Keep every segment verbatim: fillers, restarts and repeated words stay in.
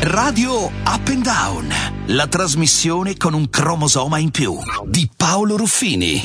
Radio Up and Down, la trasmissione con un cromosoma in più di Paolo Ruffini.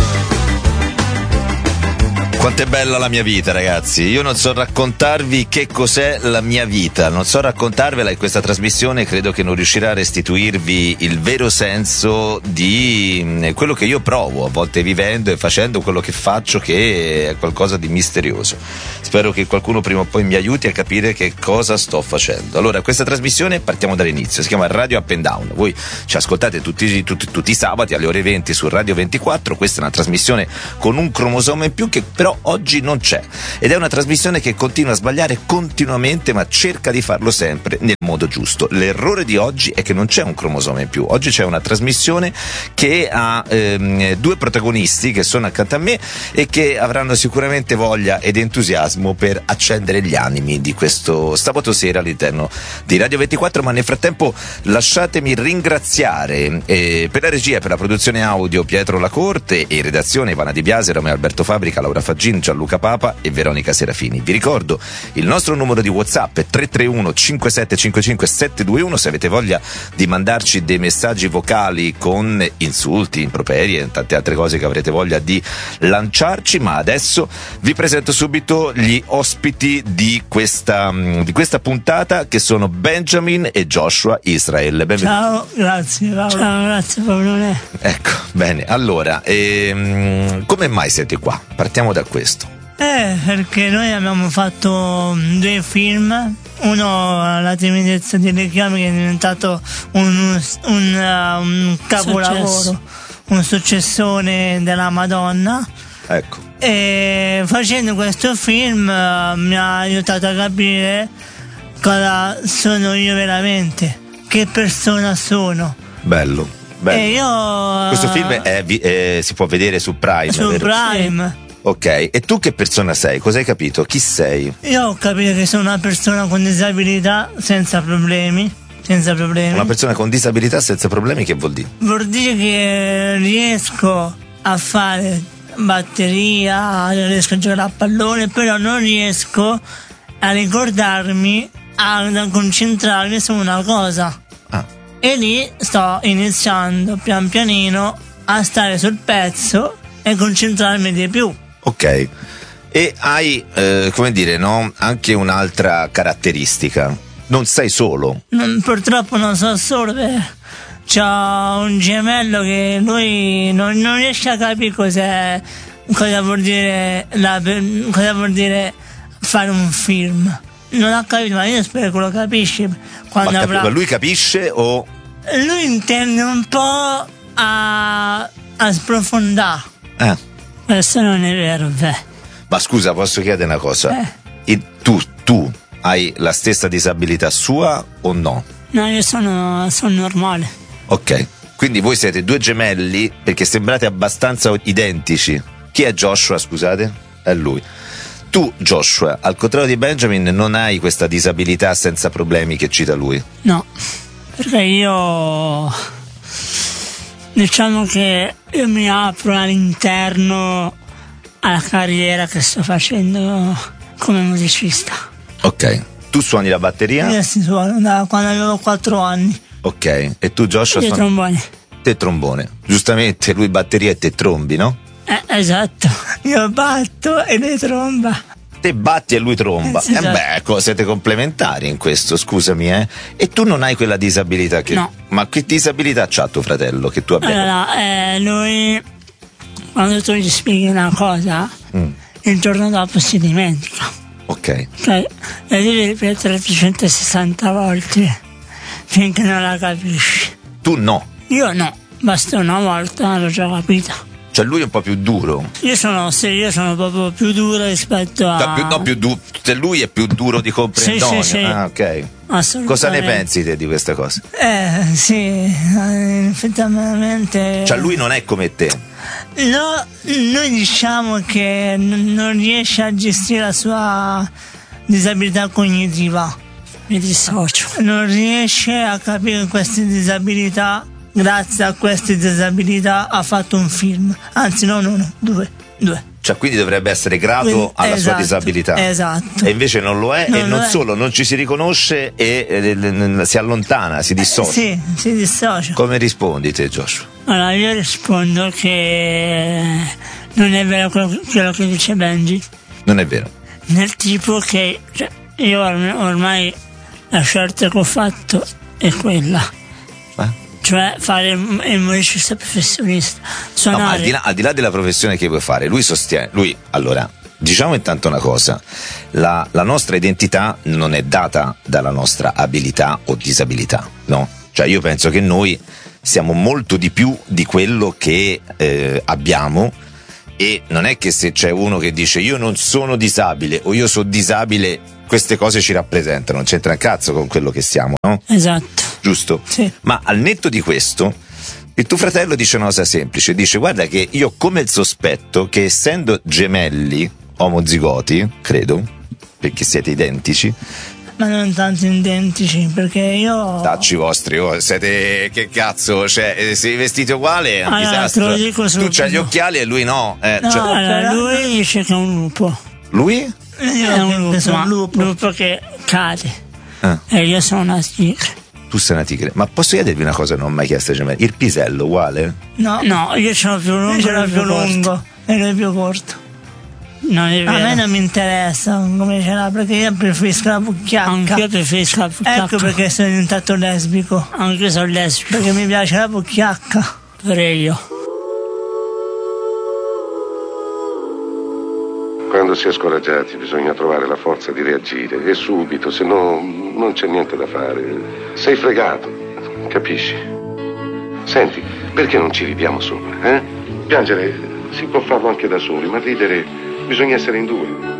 Quanto è bella la mia vita, ragazzi. Io non so raccontarvi che cos'è la mia vita, non so raccontarvela, e questa trasmissione credo che non riuscirà a restituirvi il vero senso di quello che io provo, a volte vivendo e facendo quello che faccio, che è qualcosa di misterioso. Spero che qualcuno prima o poi mi aiuti a capire che cosa sto facendo. Allora, questa trasmissione partiamo dall'inizio, si chiama Radio Up and Down. Voi ci ascoltate tutti, tutti, tutti i sabati alle ore venti su Radio ventiquattro. Questa è una trasmissione con un cromosoma in più che però oggi non c'è, ed è una trasmissione che continua a sbagliare continuamente, ma cerca di farlo sempre nel modo giusto. L'errore di oggi è che non c'è un cromosoma in più. Oggi c'è una trasmissione che ha ehm, due protagonisti che sono accanto a me e che avranno sicuramente voglia ed entusiasmo per accendere gli animi di questo sabato sera all'interno di Radio ventiquattro. Ma nel frattempo lasciatemi ringraziare eh, per la regia e per la produzione audio Pietro Lacorte, e in redazione Ivana Di Biase, Romeo Alberto Fabrica, Laura Faggini, Gianluca Papa e Veronica Serafini. Vi ricordo il nostro numero di WhatsApp è tre tre uno cinque sette cinque cinque sette due uno. Se avete voglia di mandarci dei messaggi vocali con insulti, improperi e tante altre cose che avrete voglia di lanciarci. Ma adesso vi presento subito gli ospiti di questa, di questa puntata, che sono Benjamin e Joshua Israel. Benvenuti. Ciao, grazie Paolo. Ciao, grazie Paolo. Ecco, bene, allora ehm, come mai siete qua? Partiamo da questo. Eh, perché noi abbiamo fatto due film, uno La timidezza delle chiavi, che è diventato un, un, un capolavoro, Successo. un successone della Madonna. Ecco. E facendo questo film uh, mi ha aiutato a capire cosa sono io veramente, che persona sono. Bello. Bello. E io, questo film è, è, si può vedere su Prime. Su vero? Prime. Ok, e tu che persona sei? Cosa hai capito? Chi sei? Io ho capito che sono una persona con disabilità senza problemi. Senza problemi. Una persona con disabilità senza problemi, che vuol dire? Vuol dire che riesco a fare batteria, riesco a giocare a pallone, però non riesco a ricordarmi, a concentrarmi su una cosa. Ah. E lì sto iniziando pian pianino a stare sul pezzo e concentrarmi di più. Ok. E hai, eh, come dire, no, anche un'altra caratteristica. Non sei solo. Non, purtroppo non sono solo, perché c'ho un gemello che lui non, non riesce a capire cos'è, cosa vuol dire la, cosa vuol dire fare un film. Non ha capito, ma io spero che lo capisci quando ma avrà... Ma lui capisce o... Lui intende un po' a, a sprofondare. Eh. Questo non è vero, beh. Ma scusa, posso chiedere una cosa? Eh. E tu, tu hai la stessa disabilità sua o no? No, io sono, sono normale. Ok, quindi voi siete due gemelli perché sembrate abbastanza identici. Chi è Joshua, scusate? È lui. Tu, Joshua, al contrario di Benjamin, non hai questa disabilità senza problemi che cita lui. No, perché io... Diciamo che io mi apro all'interno alla carriera che sto facendo come musicista. Ok, tu suoni la batteria? Io si suono da quando avevo quattro anni. Ok, e tu Joshua Io suoni... trombone. Te trombone. Giustamente lui batteria e te trombi, no? Eh, esatto, io batto e lui tromba. Te batti e lui tromba. Eh, sì, esatto. Eh beh, ecco, siete complementari in questo, scusami, eh. E tu non hai quella disabilità che... No. Ma che disabilità c'ha tuo fratello che tu abbia? Allora, eh, lui, quando tu gli spieghi una cosa, mm. il giorno dopo si dimentica. Ok. Cioè, la devi ripetere trecentosessanta volte finché non la capisci. Tu no? Io no, basta una volta, l'ho già capita. Cioè lui è un po' più duro. Io sono, sì, io sono proprio più duro rispetto a... No, più, no, più duro. Cioè lui è più duro di comprendere. Sì, sì, sì. Ah, ok. Assolutamente. Cosa ne pensi te di questa cosa? Eh, sì, effettivamente... Cioè lui non è come te. No, noi diciamo che n- non riesce a gestire la sua disabilità cognitiva. Mi dissocio. Non riesce a capire queste disabilità. Grazie a queste disabilità ha fatto un film. Anzi, no, no, no, due. Due. Cioè, quindi dovrebbe essere grato Quindi, alla esatto, sua disabilità. Esatto. E invece non lo è, Non e lo non è. solo, non ci si riconosce e eh, si allontana, si dissocia. Sì, si dissocia. Come rispondi te, Joshua? Allora io rispondo che non è vero quello, quello che dice Benji, Non è vero. nel tipo che cioè, io orm- ormai la scelta che ho fatto è quella, Eh? cioè fare il, il musicista professionista, No, suonare. ma al di, là, al di là della professione che vuoi fare, lui sostiene, lui, allora, diciamo intanto una cosa, la, la nostra identità non è data dalla nostra abilità o disabilità, no? Cioè io penso che noi siamo molto di più di quello che eh, abbiamo, e non è che se c'è uno che dice io non sono disabile o io sono disabile, queste cose ci rappresentano, non c'entra un cazzo con quello che siamo, no? Esatto. Giusto? Sì. Ma al netto di questo, il tuo fratello dice una cosa semplice, dice guarda che io ho come il sospetto che essendo gemelli omozigoti, credo, perché siete identici, Ma non tanto identici, perché io tacci vostri, oh, siete, che cazzo, cioè, eh, sei vestiti uguale, è un Allora, disastro. te lo dico Tu subito. c'hai gli occhiali e lui no, eh, no, cioè, allora, lui dice che è un lupo. lui? Io è un lupo, sono ma un lupo. lupo che cade. Ah, E io sono una tigre. tu sei una tigre, ma posso chiedervi una cosa, non ho mai chiesto ai gemelli, il pisello uguale? No, no, io ce l'ho più lungo, Io ce l'ho lui più corto. lungo. E lui più corto. Non è A vero. me non mi interessa come ce l'ha, perché io preferisco la pucchiacca. Anche io preferisco la pucchiacca. Ecco perché sono diventato lesbico. Anche io sono lesbico. Perché mi piace la pucchiacca. Pure io. Quando si è scoraggiati bisogna trovare la forza di reagire, e subito, se no non c'è niente da fare. Sei fregato, capisci? Senti, perché non ci ridiamo sopra, eh? Piangere si può farlo anche da soli, ma ridere bisogna essere in due.